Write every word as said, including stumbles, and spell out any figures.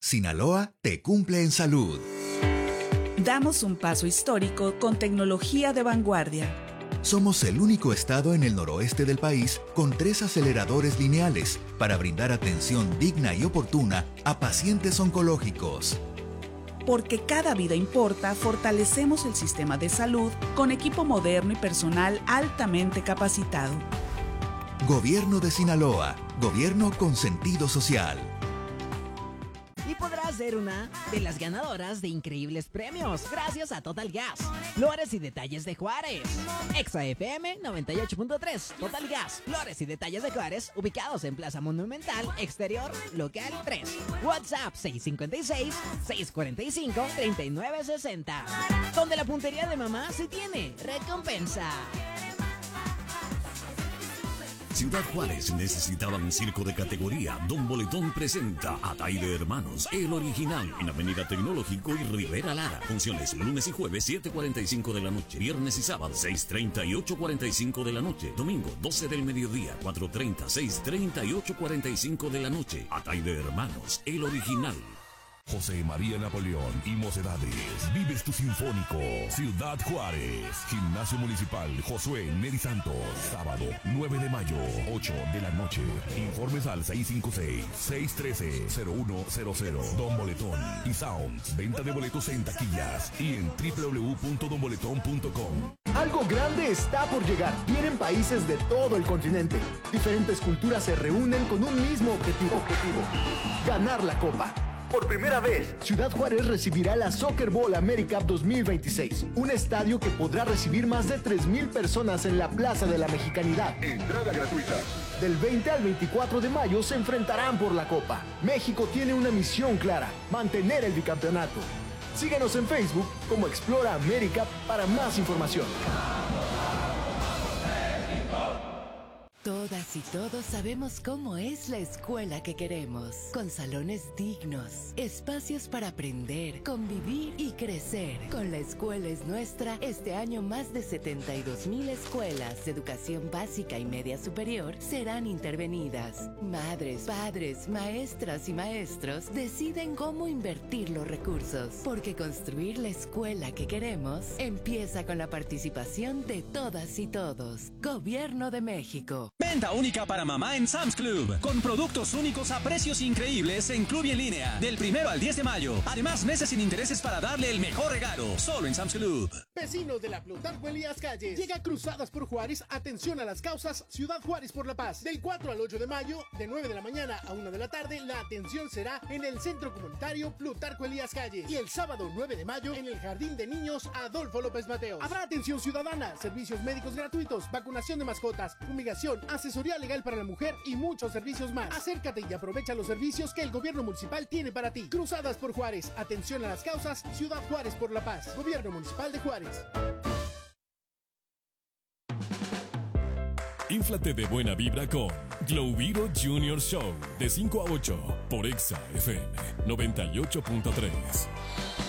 Sinaloa te cumple en salud. Damos un paso histórico con tecnología de vanguardia. Somos el único estado en el noroeste del país con tres aceleradores lineales para brindar atención digna y oportuna a pacientes oncológicos. Porque cada vida importa, fortalecemos el sistema de salud con equipo moderno y personal altamente capacitado. Gobierno de Sinaloa, gobierno con sentido social. Y podrás ser una de las ganadoras de increíbles premios gracias a Total Gas. Flores y detalles de Juárez. Exa F M noventa y ocho punto tres. Total Gas. Flores y detalles de Juárez, ubicados en Plaza Monumental, exterior, local tres. WhatsApp seis cinco seis, seis cuatro cinco, tres nueve seis cero. Donde la puntería de mamá sí tiene recompensa. Ciudad Juárez necesitaba un circo de categoría. Don Boletón presenta a Taide Hermanos, el original, en Avenida Tecnológico y Rivera Lara. Funciones lunes y jueves, siete cuarenta y cinco de la noche. Viernes y sábado, seis treinta y ocho cuarenta y cinco de la noche. Domingo, doce del mediodía, cuatro treinta, seis treinta y ocho cuarenta y cinco de la noche. A Taide Hermanos, el original. José María Napoleón y Mocedades. Vives tu Sinfónico. Ciudad Juárez. Gimnasio Municipal Josué Neri Santos. Sábado nueve de mayo, ocho de la noche. Informes al seis cinco seis, seis uno tres, cero uno cero cero. Don Boletón y Sounds. Venta de boletos en taquillas y en doble u doble u doble u punto don boletón punto com. Algo grande está por llegar. Vienen países de todo el continente. Diferentes culturas se reúnen con un mismo objetivo. objetivo. Ganar la Copa. Por primera vez, Ciudad Juárez recibirá la Soccer Bowl AmeriCup dos mil veintiséis, un estadio que podrá recibir más de tres mil personas en la Plaza de la Mexicanidad. Entrada gratuita. Del veinte al veinticuatro de mayo se enfrentarán por la Copa. México tiene una misión clara: mantener el bicampeonato. Síguenos en Facebook como Explora América para más información. Todas y todos sabemos cómo es la escuela que queremos, con salones dignos, espacios para aprender, convivir y crecer. Con La Escuela es Nuestra, este año más de setenta y dos mil escuelas de educación básica y media superior serán intervenidas. Madres, padres, maestras y maestros deciden cómo invertir los recursos, porque construir la escuela que queremos empieza con la participación de todas y todos. Gobierno de México. Venta única para mamá en Sam's Club, con productos únicos a precios increíbles en Club y en línea, del primero al diez de mayo. Además, meses sin intereses para darle el mejor regalo, solo en Sam's Club. Vecinos de la Plutarco Elías Calles, llega Cruzadas por Juárez, atención a las causas, Ciudad Juárez por la Paz. Del cuatro al ocho de mayo, de nueve de la mañana a una de la tarde, la atención será en el Centro Comunitario Plutarco Elías Calles. Y el sábado nueve de mayo, en el Jardín de Niños Adolfo López Mateos. Habrá atención ciudadana, servicios médicos gratuitos, vacunación de mascotas, fumigación, asesoría legal para la mujer y muchos servicios más. Acércate y aprovecha los servicios que el gobierno municipal tiene para ti. Cruzadas por Juárez, atención a las causas, Ciudad Juárez por la Paz. Gobierno Municipal de Juárez. Inflate de buena vibra con Glowiro Junior Show de cinco a ocho por Exa F M noventa y ocho punto tres.